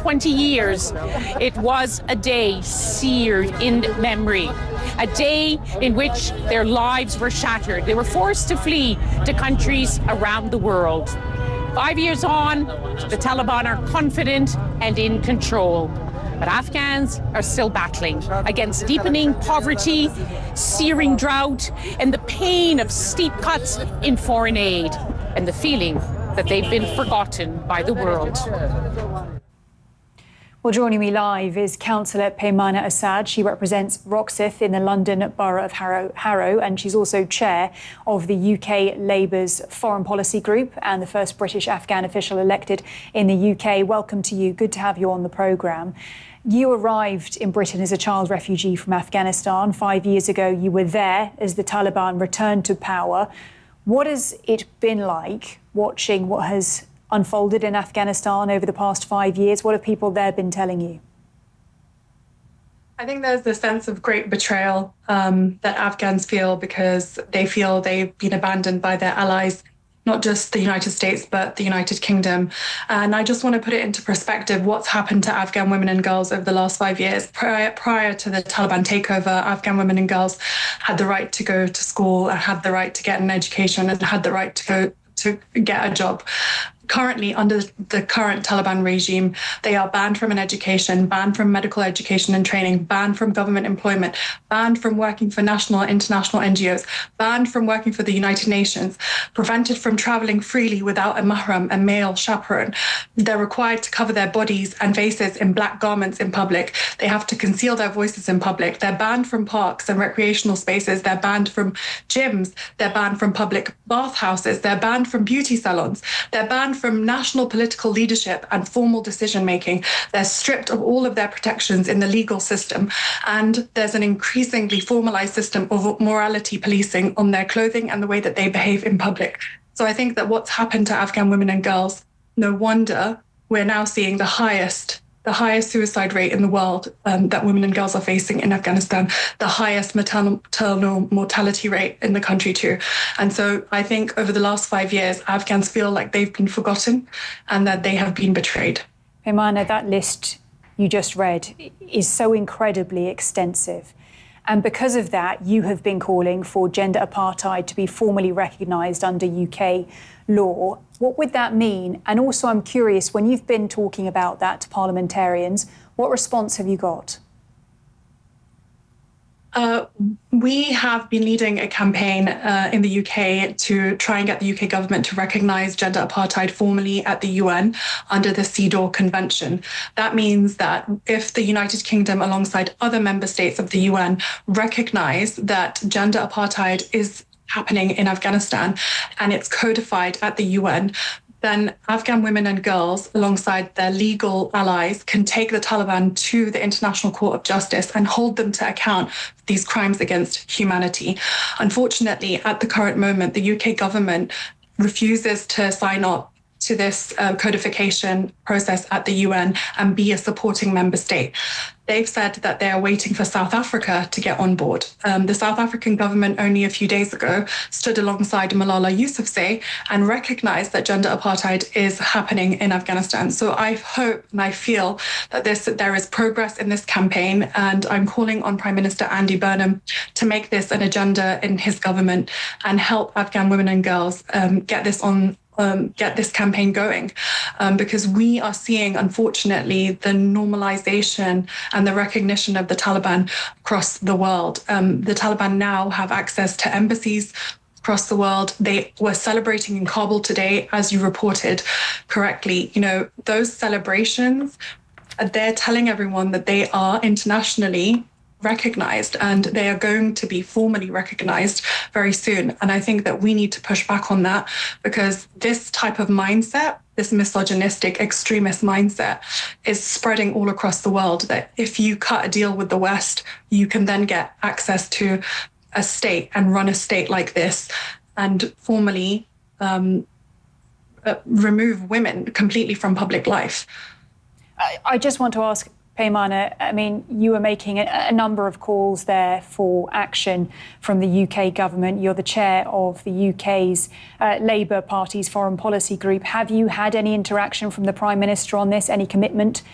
20 years, it was a day seared in memory. A day in which their lives were shattered. They were forced to flee to countries around the world. 5 years on, the Taliban are confident and in control. But Afghans are still battling against deepening poverty, searing drought, and the pain of steep cuts in foreign aid, and the feeling that they've been forgotten by the world. Well, joining me live is Councillor Peymana Assad. She represents Roxeth in the London Borough of Harrow, and she's also chair of the UK Labour's Foreign Policy Group and the first British Afghan official elected in the UK. Welcome to you. Good to have you on the programme. You arrived in Britain as a child refugee from Afghanistan. 5 years ago, you were there as the Taliban returned to power. What has it been like watching what has unfolded in Afghanistan over the past 5 years? What have people there been telling you? I think there's this sense of great betrayal that Afghans feel because they feel they've been abandoned by their allies, not just the United States, but the United Kingdom. And I just want to put it into perspective what's happened to Afghan women and girls over the last 5 years. Prior to the Taliban takeover, Afghan women and girls had the right to go to school, and had the right to get an education, and had the right to go to get a job. Currently, under the current Taliban regime, they are banned from an education, banned from medical education and training, banned from government employment, banned from working for national and international NGOs, banned from working for the United Nations, prevented from traveling freely without a mahram, a male chaperone. They're required to cover their bodies and faces in black garments in public. They have to conceal their voices in public. They're banned from parks and recreational spaces. They're banned from gyms. They're banned from public bathhouses. They're banned from beauty salons. They're banned from national political leadership and formal decision-making. They're stripped of all of their protections in the legal system. And there's an increasingly formalized system of morality policing on their clothing and the way that they behave in public. So I think that what's happened to Afghan women and girls, no wonder we're now seeing the highest suicide rate in the world that women and girls are facing in Afghanistan, the highest maternal mortality rate in the country too. And so I think over the last 5 years, Afghans feel like they've been forgotten and that they have been betrayed. Peymana, that list you just read is so incredibly extensive. And because of that, you have been calling for gender apartheid to be formally recognised under UK law. What would that mean? And also, I'm curious, when you've been talking about that to parliamentarians, what response have you got? We have been leading a campaign in the UK to try and get the UK government to recognise gender apartheid formally at the UN under the CEDAW Convention. That means that if the United Kingdom, alongside other member states of the UN, recognise that gender apartheid is happening in Afghanistan and it's codified at the UN, then Afghan women and girls, alongside their legal allies, can take the Taliban to the International Court of Justice and hold them to account for these crimes against humanity. Unfortunately, at the current moment, the UK government refuses to sign up to this codification process at the UN and be a supporting member state. They've said that they are waiting for South Africa to get on board. The South African government only a few days ago stood alongside Malala Yousafzai and recognized that gender apartheid is happening in Afghanistan. So I hope and I feel that there is progress in this campaign, and I'm calling on Prime Minister Andy Burnham to make this an agenda in his government and help Afghan women and girls get this campaign going, because we are seeing, unfortunately, the normalization and the recognition of the Taliban across the world. The Taliban now have access to embassies across the world. They were celebrating in Kabul today, as you reported correctly. You know, those celebrations, they're telling everyone that they are internationally recognized, and they are going to be formally recognized very soon. And I think that we need to push back on that, because this type of mindset, this misogynistic extremist mindset, is spreading all across the world, that if you cut a deal with the West, you can then get access to a state and run a state like this and formally remove women completely from public life. I just want to ask, Peymana, I mean, you are making a number of calls there for action from the UK government. You're the chair of the UK's Labour Party's Foreign Policy Group. Have you had any interaction from the Prime Minister on this, any commitment